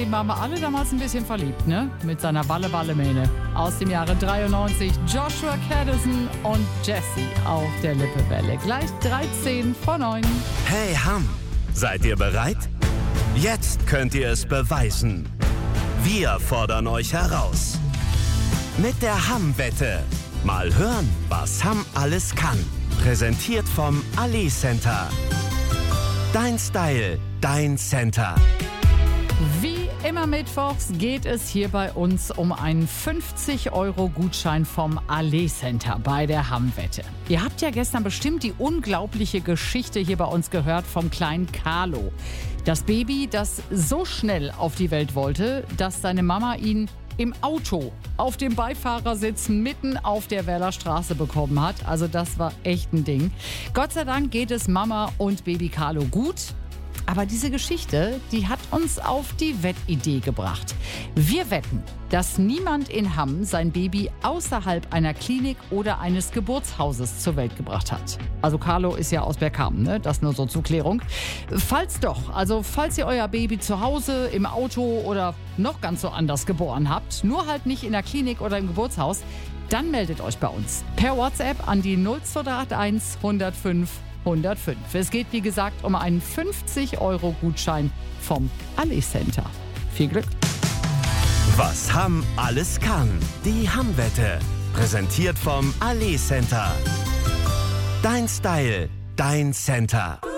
Baby waren wir alle damals ein bisschen verliebt, ne? Mit seiner Walle-Walle-Mähne. Aus dem Jahre 93, Joshua Caddison und Jessie auf der Lippewelle. Gleich 13 vor 9. Hey Hamm, seid ihr bereit? Jetzt könnt ihr es beweisen. Wir fordern euch heraus. Mit der Hamm-Wette. Mal hören, was Hamm alles kann. Präsentiert vom Ali Center. Dein Style, dein Center. Wie immer mittwochs geht es hier bei uns um einen 50-Euro-Gutschein vom Ali Center bei der Hamm-Wette. Ihr habt ja gestern bestimmt die unglaubliche Geschichte hier bei uns gehört vom kleinen Carlo. Das Baby, das so schnell auf die Welt wollte, dass seine Mama ihn im Auto auf dem Beifahrersitz mitten auf der Werler Straße bekommen hat. Also das war echt ein Ding. Gott sei Dank geht es Mama und Baby Carlo gut. Aber diese Geschichte, die hat uns auf die Wettidee gebracht. Wir wetten, dass niemand in Hamm sein Baby außerhalb einer Klinik oder eines Geburtshauses zur Welt gebracht hat. Also Carlo ist ja aus Bergkamen, ne? Das nur so zur Klärung. Falls doch, also falls ihr euer Baby zu Hause, im Auto oder noch ganz so anders geboren habt, nur halt nicht in der Klinik oder im Geburtshaus, dann meldet euch bei uns per WhatsApp an die 0281 105 105. Es geht, wie gesagt, um einen 50-Euro-Gutschein vom Ali Center. Viel Glück! Was Hamm alles kann. Die Hamm-Wette. Präsentiert vom Ali Center. Dein Style, dein Center.